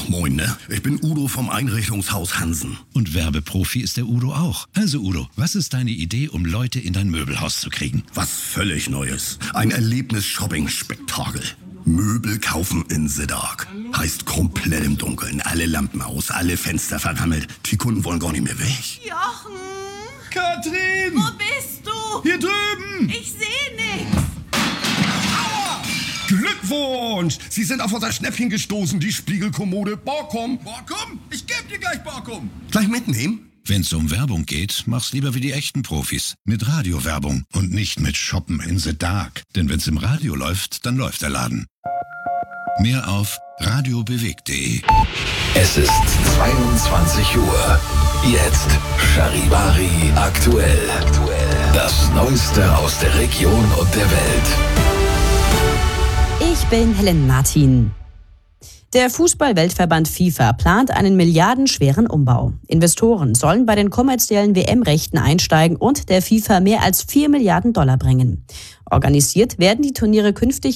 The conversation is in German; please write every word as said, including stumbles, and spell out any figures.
Ach moin, ne? Ich bin Udo vom Einrichtungshaus Hansen. Und Werbeprofi ist der Udo auch. Also Udo, was ist deine Idee, um Leute in dein Möbelhaus zu kriegen? Was völlig Neues. Ein Erlebnis-Shopping-Spektakel. Möbel kaufen in the dark. Heißt komplett im Dunkeln. Alle Lampen aus, alle Fenster verrammelt. Die Kunden wollen gar nicht mehr weg. Jochen! Katrin! Wo bist du? Hier drüben! Ich sehe nichts. Glückwunsch! Sie sind auf unser Schnäppchen gestoßen, die Spiegelkommode Borkum. Borkum? Ich geb dir gleich Borkum. Gleich mitnehmen? Wenn's um Werbung geht, mach's lieber wie die echten Profis. Mit Radiowerbung und nicht mit Shoppen in the Dark. Denn wenn's im Radio läuft, dann läuft der Laden. Mehr auf radiobewegt punkt de. Es ist zweiundzwanzig Uhr. Jetzt Charivari aktuell. Das Neueste aus der Region und der Welt. Ich bin Helen Martin. Der Fußball-Weltverband FIFA plant einen milliardenschweren Umbau. Investoren sollen bei den kommerziellen W M-Rechten einsteigen und der FIFA mehr als vier Milliarden Dollar bringen. Organisiert werden die Turniere künftig